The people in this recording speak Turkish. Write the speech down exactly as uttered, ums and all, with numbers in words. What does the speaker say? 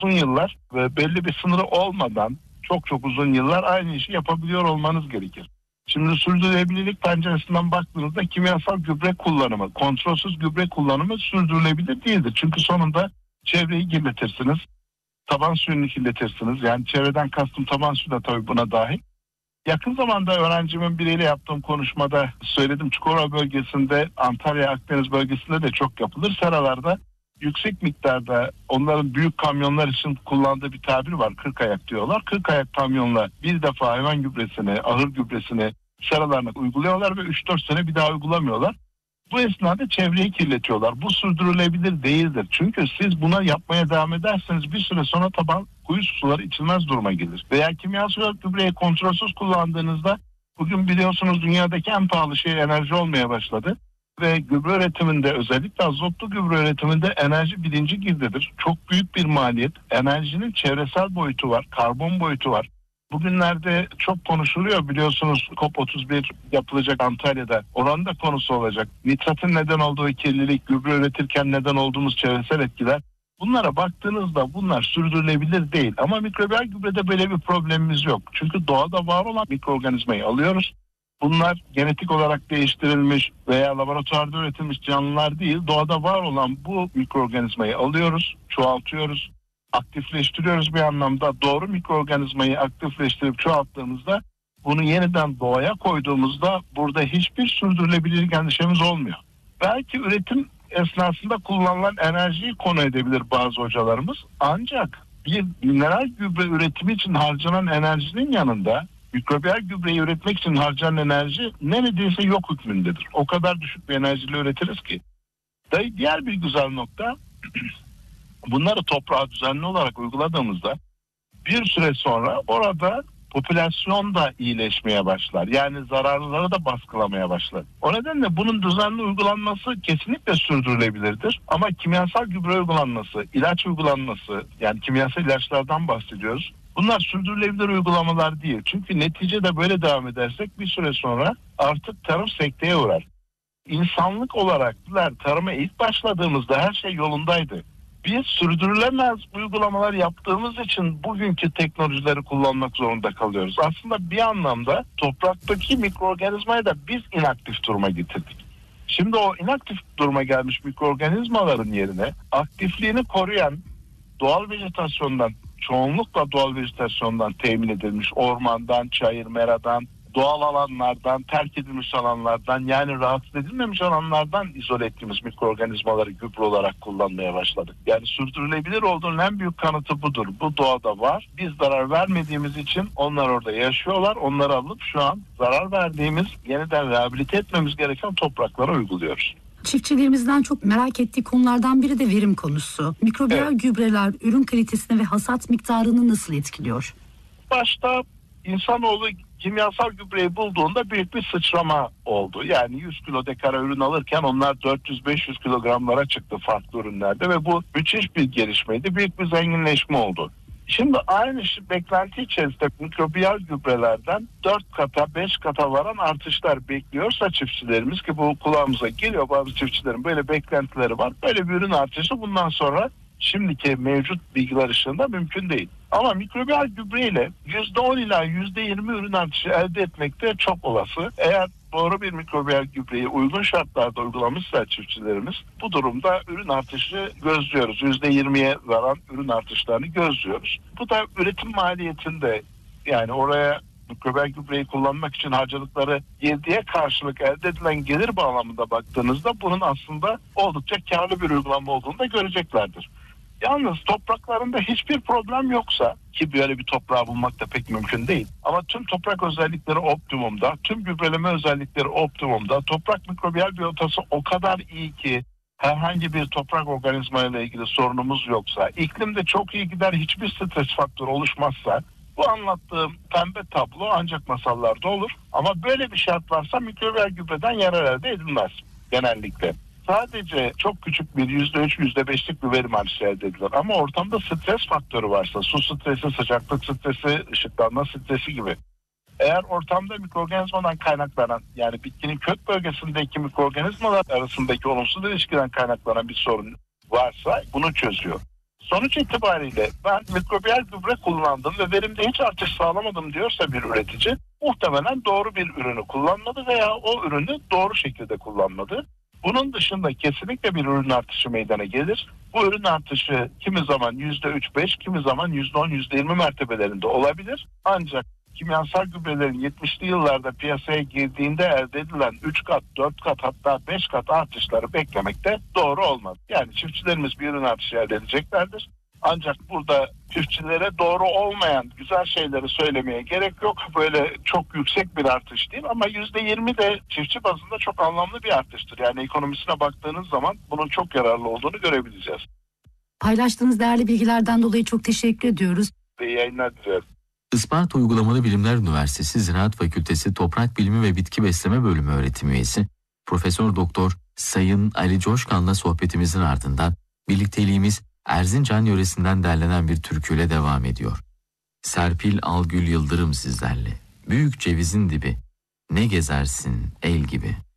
uzun yıllar ve belli bir sınırı olmadan çok çok uzun yıllar aynı işi yapabiliyor olmanız gerekir. Şimdi sürdürülebilirlik penceresinden baktığınızda kimyasal gübre kullanımı, kontrolsüz gübre kullanımı sürdürülebilir değildir. Çünkü sonunda çevreyi kirletirsiniz, taban suyunu kirletirsiniz. Yani çevreden kastım taban suyu da tabii buna dahil. Yakın zamanda öğrencimin biriyle yaptığım konuşmada söyledim. Çukurova bölgesinde, Antalya, Akdeniz bölgesinde de çok yapılır. Seralarda yüksek miktarda onların büyük kamyonlar için kullandığı bir tabir var. Kırk ayak diyorlar. Kırk ayak kamyonla bir defa hayvan gübresini, ahır gübresini seralarına uyguluyorlar ve üç dört sene bir daha uygulamıyorlar. Bu esnada çevreyi kirletiyorlar. Bu sürdürülebilir değildir. Çünkü siz buna yapmaya devam ederseniz bir süre sonra taban kuyu suları içilmez duruma gelir. Veya kimyasal gübreyi kontrolsüz kullandığınızda bugün biliyorsunuz dünyadaki en pahalı şey enerji olmaya başladı. Ve gübre üretiminde, özellikle azotlu gübre üretiminde enerji birinci girdidir. Çok büyük bir maliyet. Enerjinin çevresel boyutu var, karbon boyutu var. Bugünlerde çok konuşuluyor biliyorsunuz, COP otuz bir yapılacak Antalya'da. Oranın da konusu olacak. Nitratın neden olduğu kirlilik, gübre üretirken neden olduğumuz çevresel etkiler. Bunlara baktığınızda bunlar sürdürülebilir değil. Ama mikrobiyal gübrede böyle bir problemimiz yok. Çünkü doğada var olan mikroorganizmayı alıyoruz. Bunlar genetik olarak değiştirilmiş veya laboratuvarda üretilmiş canlılar değil. Doğada var olan bu mikroorganizmayı alıyoruz, çoğaltıyoruz, aktifleştiriyoruz bir anlamda. Doğru mikroorganizmayı aktifleştirip çoğalttığımızda, bunu yeniden doğaya koyduğumuzda burada hiçbir sürdürülebilirlik endişemiz olmuyor. Belki üretim esnasında kullanılan enerjiyi konu edebilir bazı hocalarımız. Ancak bir mineral gübre üretimi için harcanan enerjinin yanında mikrobiyal gübreyi üretmek için harcanan enerji neredeyse yok hükmündedir. O kadar düşük bir enerjiyle üretiriz ki. Diğer bir güzel nokta, bunları toprağa düzenli olarak uyguladığımızda bir süre sonra orada popülasyon da iyileşmeye başlar. Yani zararlıları da baskılamaya başlar. O nedenle bunun düzenli uygulanması kesinlikle sürdürülebilirdir. Ama kimyasal gübre uygulanması, ilaç uygulanması, yani kimyasal ilaçlardan bahsediyoruz. Bunlar sürdürülebilir uygulamalar değil. Çünkü neticede böyle devam edersek bir süre sonra artık tarım sekteye uğrar. İnsanlık olarak tarıma ilk başladığımızda her şey yolundaydı. Biz sürdürülemez uygulamalar yaptığımız için bugünkü teknolojileri kullanmak zorunda kalıyoruz. Aslında bir anlamda topraktaki mikroorganizmayı da biz inaktif duruma getirdik. Şimdi o inaktif duruma gelmiş mikroorganizmaların yerine aktifliğini koruyan doğal vejetasyondan, çoğunlukla doğal vejetasyondan temin edilmiş ormandan, çayır, meradan, doğal alanlardan, terk edilmiş alanlardan, yani rahatsız edilmemiş alanlardan izole ettiğimiz mikroorganizmaları gübre olarak kullanmaya başladık. Yani sürdürülebilir olduğunun en büyük kanıtı budur. Bu doğada var. Biz zarar vermediğimiz için onlar orada yaşıyorlar. Onları alıp şu an zarar verdiğimiz, yeniden rehabilite etmemiz gereken topraklara uyguluyoruz. Çiftçilerimizden çok merak ettiği konulardan biri de verim konusu. Mikrobiyal evet. gübreler ürün kalitesini ve hasat miktarını nasıl etkiliyor? Başta insanoğlu kimyasal gübreyi bulduğunda büyük bir sıçrama oldu. Yani yüz kilo dekara ürün alırken onlar dört yüz beş yüz kilogramlara çıktı farklı ürünlerde ve bu müthiş bir gelişmeydi. Büyük bir zenginleşme oldu. Şimdi aynı beklenti içerisinde mikrobiyal gübrelerden dört kata beş kata varan artışlar bekliyorsa çiftçilerimiz, ki bu kulağımıza geliyor, bazı çiftçilerin böyle beklentileri var. Böyle bir ürün artışı bundan sonra şimdiki mevcut bilgiler ışığında mümkün değil. Ama mikrobiyal gübreyle yüzde on ila yüzde yirmi ürün artışı elde etmek de çok olası. Eğer doğru bir mikrobiyal gübreyi uygun şartlarda uygulamışsa çiftçilerimiz, bu durumda ürün artışı gözlüyoruz. yüzde yirmiye varan ürün artışlarını gözlüyoruz. Bu da üretim maliyetinde, yani oraya mikrobiyal gübreyi kullanmak için harcadıkları girdiye karşılık elde edilen gelir bağlamında baktığınızda bunun aslında oldukça karlı bir uygulama olduğunu da göreceklerdir. Yalnız topraklarında hiçbir problem yoksa, ki böyle bir toprağı bulmak da pek mümkün değil, ama tüm toprak özellikleri optimumda, tüm gübreleme özellikleri optimumda, toprak mikrobiyal biyotası o kadar iyi ki herhangi bir toprak organizmayla ilgili sorunumuz yoksa, iklimde çok iyi gider, hiçbir stres faktörü oluşmazsa, bu anlattığım pembe tablo ancak masallarda olur. Ama böyle bir şart varsa mikrobiyal gübreden yarar elde edilmez genellikle. Sadece çok küçük bir yüzde üç, yüzde beşlik bir verim artışı elde edilir. Ama ortamda stres faktörü varsa, su stresi, sıcaklık stresi, ışıklanma stresi gibi. Eğer ortamda mikroorganizmadan kaynaklanan, yani bitkinin kök bölgesindeki mikroorganizmalar arasındaki olumsuz ilişkiden kaynaklanan bir sorun varsa bunu çözüyor. Sonuç itibariyle ben mikrobiyal gübre kullandım ve verimde hiç artış sağlamadım diyorsa bir üretici, muhtemelen doğru bir ürünü kullanmadı veya o ürünü doğru şekilde kullanmadı. Bunun dışında kesinlikle bir ürün artışı meydana gelir. Bu ürün artışı kimi zaman yüzde üç beş, kimi zaman yüzde on yüzde yirmi mertebelerinde olabilir. Ancak kimyasal gübrelerin yetmişli yıllarda piyasaya girdiğinde elde edilen üç kat, dört kat, hatta beş kat artışları beklemek de doğru olmaz. Yani çiftçilerimiz bir ürün artışı elde edeceklerdir. Ancak burada çiftçilere doğru olmayan güzel şeyleri söylemeye gerek yok. Böyle çok yüksek bir artış değil ama yüzde yirmi de çiftçi bazında çok anlamlı bir artıştır. Yani ekonomisine baktığınız zaman bunun çok yararlı olduğunu görebileceğiz. Paylaştığınız değerli bilgilerden dolayı çok teşekkür ediyoruz. İyi yayınlar diliyorum. Isparta Uygulamalı Bilimler Üniversitesi Ziraat Fakültesi Toprak Bilimi ve Bitki Besleme Bölümü öğretim üyesi Profesör Doktor Sayın Ali Coşkan'la sohbetimizin ardından birlikteliğimiz Erzincan yöresinden derlenen bir türküyle devam ediyor. Serpil Algül Yıldırım sizlerle. Büyük cevizin dibi, ne gezersin el gibi.